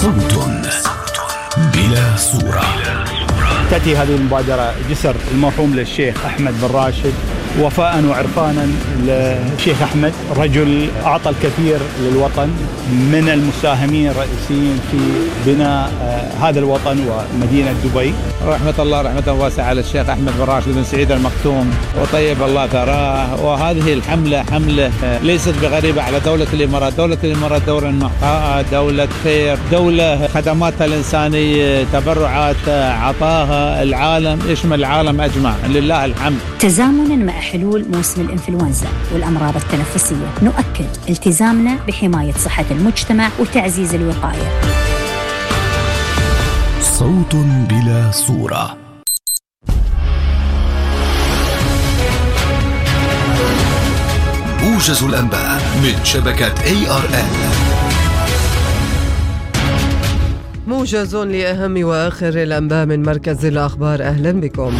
صوت بلا صورة. تأتي هذه المبادرة جسر المرحوم للشيخ أحمد بن راشد وفاء وعرفانا للشيخ أحمد، رجل أعطى الكثير للوطن، من المساهمين الرئيسيين في بناء هذا الوطن ومدينة دبي. رحمة الله رحمة واسعة على الشيخ أحمد بن راشد بن سعيد المكتوم وطيب الله ثراه. وهذه الحملة حملة ليست بغريبة على دولة الإمارات. دولة الإمارات دولة محققة، دولة خير، دولة خدماتها الإنسانية، تبرعات عطاها العالم، يشمل العالم أجمع، لله الحمد. تزامنا مع حلول موسم الإنفلونزا والأمراض التنفسية، نؤكد التزامنا بحماية صحة المجتمع وتعزيز الوقاية. صوت بلا صورة. موجز الأنباء من شبكة ARN. موجز لأهم وآخر الأنباء من مركز الأخبار. أهلا بكم.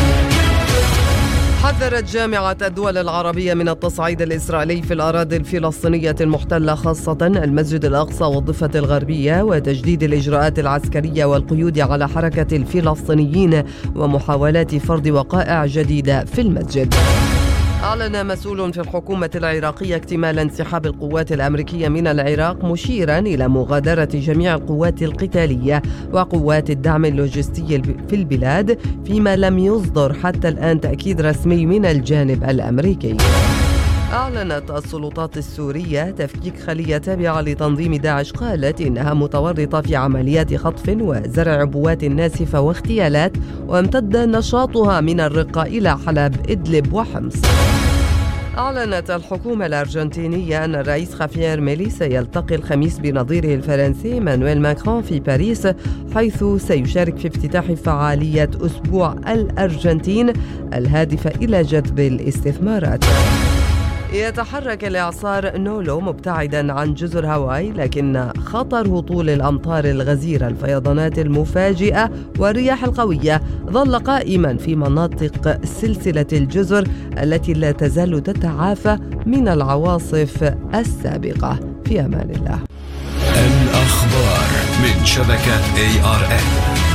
حذرت جامعة الدول العربية من التصعيد الإسرائيلي في الأراضي الفلسطينية المحتلة، خاصة المسجد الأقصى والضفة الغربية، وتجديد الإجراءات العسكرية والقيود على حركة الفلسطينيين ومحاولات فرض وقائع جديدة في المسجد. أعلن مسؤول في الحكومة العراقية اكتمال انسحاب القوات الأمريكية من العراق، مشيرا إلى مغادرة جميع القوات القتالية وقوات الدعم اللوجستي في البلاد، فيما لم يصدر حتى الآن تأكيد رسمي من الجانب الأمريكي. أعلنت السلطات السورية تفكيك خلية تابعة لتنظيم داعش، قالت إنها متورطة في عمليات خطف وزرع عبوات ناسفة واغتيالات، وامتد نشاطها من الرقة إلى حلب، إدلب وحمص. أعلنت الحكومة الأرجنتينية أن الرئيس خافير ميلي سيلتقي الخميس بنظيره الفرنسي مانويل ماكرون في باريس، حيث سيشارك في افتتاح فعالية أسبوع الأرجنتين الهادفة إلى جذب الاستثمارات. يتحرك الإعصار نولو مبتعدا عن جزر هاواي، لكن خطر هطول الأمطار الغزيرة، الفيضانات المفاجئة والرياح القوية ظل قائما في مناطق سلسلة الجزر التي لا تزال تتعافى من العواصف السابقة. في أمان الله. الأخبار من شبكة ARN.